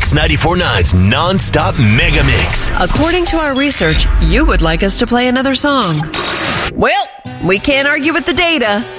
Mix 94.9's non-stop mega mix. According to our research, you would like us to play another song. Well, we can't argue with the data.